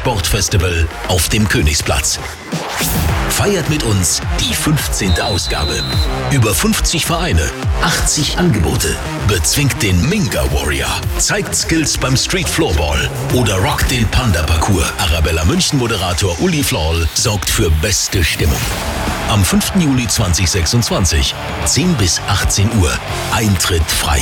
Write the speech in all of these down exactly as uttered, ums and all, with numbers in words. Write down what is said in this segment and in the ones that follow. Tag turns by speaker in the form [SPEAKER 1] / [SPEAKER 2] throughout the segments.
[SPEAKER 1] Sportfestival auf dem Königsplatz. Feiert mit uns die fünfzehnte Ausgabe. Über fünfzig Vereine, achtzig Angebote. Bezwingt den Minga Warrior, zeigt Skills beim Street Floorball oder rockt den Panda-Parcours. Arabella München-Moderator Uli Floll sorgt für beste Stimmung. Am fünften Juli zweitausendsechsundzwanzig, zehn bis achtzehn Uhr. Eintritt frei.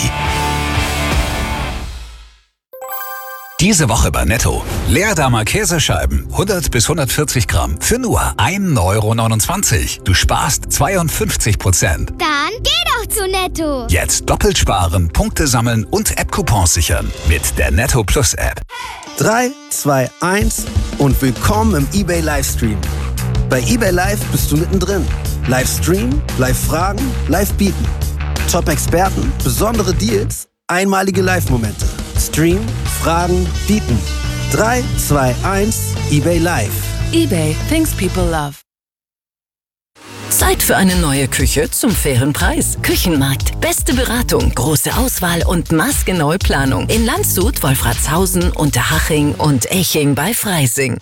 [SPEAKER 2] Diese Woche bei Netto. Leerdammer Käsescheiben, hundert bis hundertvierzig Gramm, für nur ein Euro neunundzwanzig. Du sparst zweiundfünfzig Prozent.
[SPEAKER 3] Dann geh doch zu Netto.
[SPEAKER 2] Jetzt doppelt sparen, Punkte sammeln und App-Coupons sichern mit der Netto Plus App.
[SPEAKER 4] drei, zwei, eins und willkommen im eBay Livestream. Bei eBay Live bist du mittendrin. Livestream, Live-Fragen, Live-Bieten. Top-Experten, besondere Deals, einmalige Live-Momente. Stream, Fragen, Bieten. drei, zwei, eins, eBay Live.
[SPEAKER 5] eBay, things people love. Zeit für eine neue Küche zum fairen Preis. Küchenmarkt. Beste Beratung, große Auswahl und maßgenaue Planung. In Landshut, Wolfratshausen, Unterhaching und Eching bei Freising.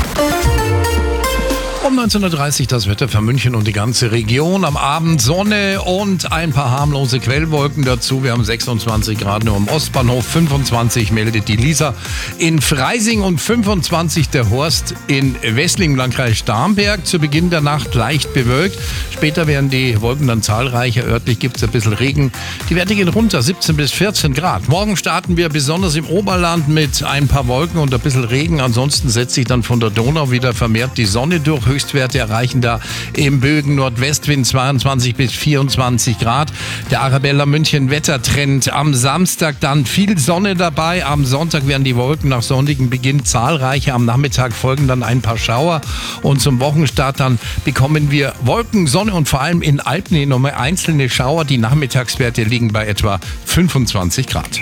[SPEAKER 6] Um neunzehn Uhr dreißig das Wetter für München und die ganze Region. Am Abend Sonne und ein paar harmlose Quellwolken dazu. Wir haben sechsundzwanzig Grad nur am Ostbahnhof, fünfundzwanzig meldet die Lisa in Freising und fünfundzwanzig der Horst in Wessling im Landkreis Starnberg. Zu Beginn der Nacht leicht bewölkt. Später werden die Wolken dann zahlreicher. Örtlich gibt es ein bisschen Regen. Die Werte gehen runter, siebzehn bis vierzehn Grad. Morgen starten wir besonders im Oberland mit ein paar Wolken und ein bisschen Regen. Ansonsten setzt sich dann von der Donau wieder vermehrt die Sonne durch. Höchstwerte erreichen da im Bögen Nordwestwind zweiundzwanzig bis vierundzwanzig Grad. Der Arabella München Wettertrend am Samstag dann viel Sonne dabei. Am Sonntag werden die Wolken nach sonnigem Beginn zahlreicher. Am Nachmittag folgen dann ein paar Schauer. Und zum Wochenstart dann bekommen wir Wolken, Sonne und vor allem in Alpen hin nochmal einzelne Schauer. Die Nachmittagswerte liegen bei etwa fünfundzwanzig Grad.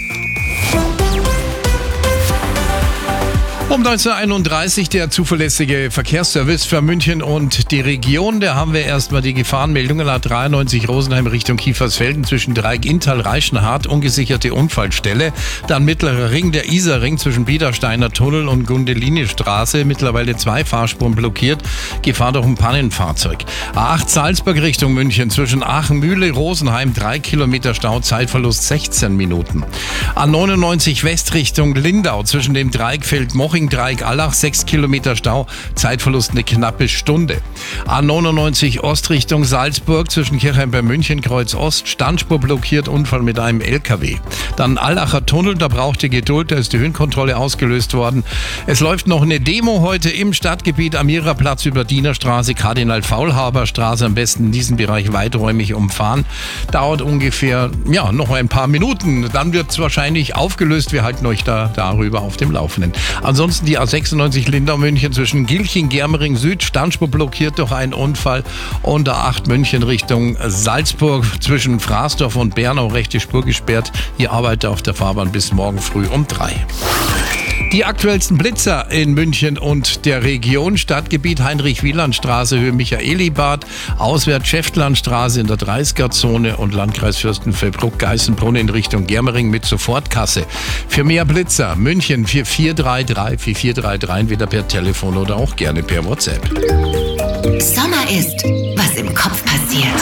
[SPEAKER 6] Um neunzehn Uhr einunddreißig der zuverlässige Verkehrsservice für München und die Region. Da haben wir erstmal die Gefahrenmeldungen. A dreiundneunzig Rosenheim Richtung Kiefersfelden zwischen Dreieck Inntal, Reichenhard, ungesicherte Unfallstelle. Dann mittlerer Ring, der Isarring zwischen Biedersteiner Tunnel und Gundeline-Straße. Mittlerweile zwei Fahrspuren blockiert. Gefahr durch ein Pannenfahrzeug. A acht Salzburg Richtung München zwischen Aachen-Mühle, Rosenheim, drei Kilometer Stau, Zeitverlust sechzehn Minuten. A neunundneunzig West Richtung Lindau zwischen dem Dreieckfeld Moching, Dreieck Allach, sechs Kilometer Stau, Zeitverlust eine knappe Stunde. A neunundneunzig Ost Richtung Salzburg zwischen Kirchheim bei München, Kreuz Ost, Standspur blockiert, Unfall mit einem L K W. Dann Allacher Tunnel, da braucht ihr Geduld, da ist die Höhenkontrolle ausgelöst worden. Es läuft noch eine Demo heute im Stadtgebiet, Amiraplatz über Dienerstraße, Kardinal-Faulhaber-Straße, am besten in diesem Bereich weiträumig umfahren. Dauert ungefähr, ja, noch ein paar Minuten. Dann wird es wahrscheinlich aufgelöst. Wir halten euch da darüber auf dem Laufenden. Ansonsten die A sechsundneunzig Lindau München zwischen Gilching, Germering Süd, Standspur blockiert durch einen Unfall, und A acht München Richtung Salzburg zwischen Fraßdorf und Bernau, rechte Spur gesperrt. Hier arbeitet auf der Fahrbahn bis morgen früh um drei. Die aktuellsten Blitzer in München und der Region. Stadtgebiet Heinrich-Wieland-Straße, Höhe Michaelibad, auswärts Schäftlandstraße in der dreißiger-Zone und Landkreis Fürstenfeldbruck-Geißenbrunn in Richtung Germering mit Sofortkasse. Für mehr Blitzer München vier vier drei drei vier vier drei drei, entweder per Telefon oder auch gerne per WhatsApp.
[SPEAKER 7] Sommer ist, was im Kopf passiert.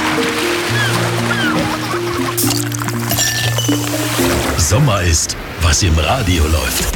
[SPEAKER 1] Sommer ist, was im Radio läuft.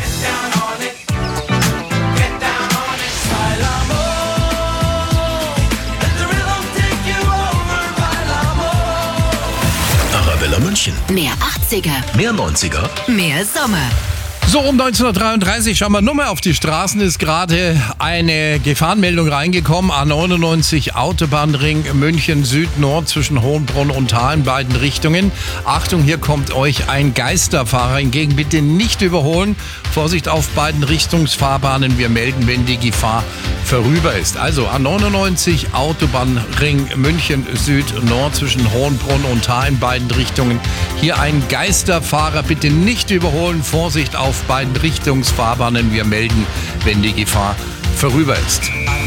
[SPEAKER 1] Arabella München.
[SPEAKER 7] Mehr achtziger.
[SPEAKER 1] Mehr neunziger.
[SPEAKER 7] Mehr Sommer.
[SPEAKER 6] So, um neunzehn Uhr dreiunddreißig schauen wir nur mal auf die Straßen. Ist gerade eine Gefahrenmeldung reingekommen. A neunundneunzig Autobahnring München Süd-Nord zwischen Hohenbrunn und Thal in beiden Richtungen. Achtung, hier kommt euch ein Geisterfahrer entgegen. Bitte nicht überholen. Vorsicht auf beiden Richtungsfahrbahnen. Wir melden, wenn die Gefahr vorüber ist. Also A neunundneunzig Autobahnring München Süd-Nord zwischen Hohenbrunn und Thal in beiden Richtungen. Hier ein Geisterfahrer. Bitte nicht überholen. Vorsicht auf beiden Richtungsfahrbahnen. Wir melden, wenn die Gefahr vorüber ist.